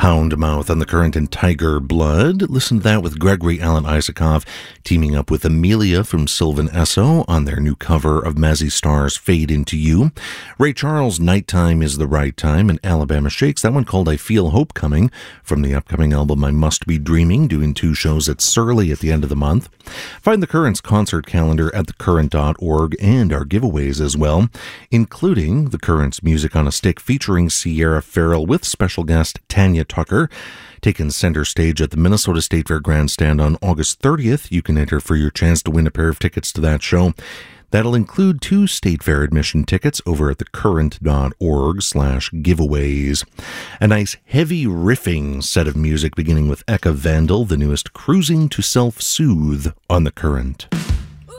Houndmouth on the Current and Tiger Blood. Listen to that with Gregory Alan Isakov teaming up with Amelia from Sylvan Esso on their new cover of Mazzy Star's Fade Into You. Ray Charles' Nighttime is the Right Time, and Alabama Shakes, that one called I Feel Hope Coming, from the upcoming album I Must Be Dreaming, doing 2 shows at Surly at the end of the month. Find the Current's concert calendar at thecurrent.org and our giveaways as well, including the Current's Music on a Stick featuring Sierra Farrell with special guest Tanya Tucker. Taking center stage at the Minnesota State Fair Grandstand on August 30th. You can enter for your chance to win a pair of tickets to that show. That'll include 2 State Fair admission tickets over at thecurrent.org/giveaways. A nice heavy riffing set of music beginning with Eka Vandal, the newest Cruising to Self-Soothe on The Current.